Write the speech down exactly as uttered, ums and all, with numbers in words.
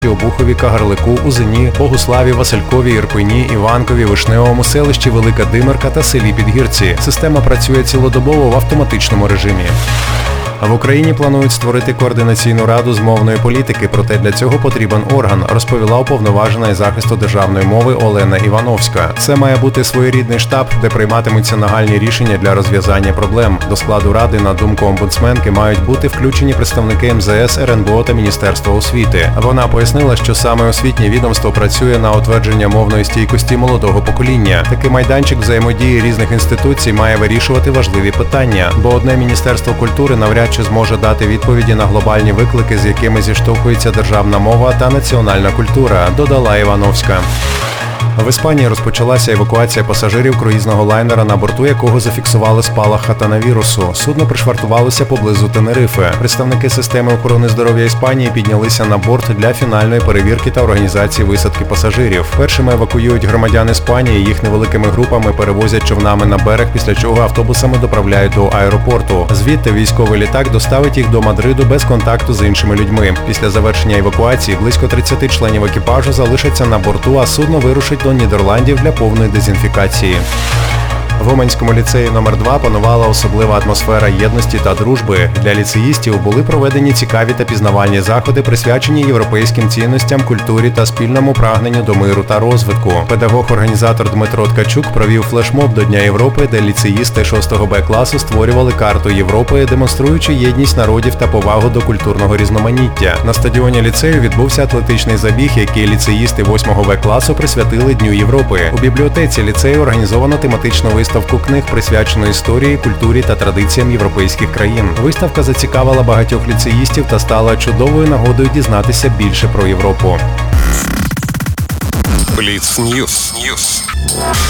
Обухові, Кагарлику, Узині, Богуславі, Василькові, Ірпені, Іванкові, Вишневому, селищі Велика Димирка та селі Підгірці. Система працює цілодобово в автоматичному режимі. А в Україні планують створити координаційну раду з мовної політики, проте для цього потрібен орган, розповіла уповноважена із захисту державної мови Олена Івановська. Це має бути своєрідний штаб, де прийматимуться нагальні рішення для розв'язання проблем. До складу ради, на думку омбудсменки, мають бути включені представники ем зет ес, ер ен бе о та Міністерства освіти. Вона пояснила, що саме освітнє відомство працює на утвердження мовної стійкості молодого покоління. Такий майданчик взаємодії різних інституцій має вирішувати важливі питання, бо одне Міністерство культури навряд чи зможе дати відповіді на глобальні виклики, з якими зіштовхується державна мова та національна культура, додала Івановська. В Іспанії розпочалася евакуація пасажирів круїзного лайнера, на борту якого зафіксували спалах хатанавірусу. Судно пришвартувалося поблизу Тенерифи. Представники системи охорони здоров'я Іспанії піднялися на борт для фінальної перевірки та організації висадки пасажирів. Першими евакуюють громадян Іспанії, їх невеликими групами перевозять човнами на берег, після чого автобусами доправляють до аеропорту. Звідти військовий літак доставить їх до Мадриду без контакту з іншими людьми. Після завершення евакуації близько тридцяти членів екіпажу залишаться на борту, а судно вирушить до Нідерландів для повної дезінфікації. В Уманському ліцеї номер два панувала особлива атмосфера єдності та дружби. Для ліцеїстів були проведені цікаві та пізнавальні заходи, присвячені європейським цінностям, культурі та спільному прагненню до миру та розвитку. Педагог-організатор Дмитро Ткачук провів флешмоб до Дня Європи, де ліцеїсти шостого Б класу створювали карту Європи, демонструючи єдність народів та повагу до культурного різноманіття. На стадіоні ліцею відбувся атлетичний забіг, який ліцеїсти восьмого Б класу присвятили Дню Європи. У бібліотеці ліцею організовано тематичну виставку Виставку книг, присвячену історії, культурі та традиціям європейських країн. Виставка зацікавила багатьох ліцеїстів та стала чудовою нагодою дізнатися більше про Європу. Бліц Ньюс.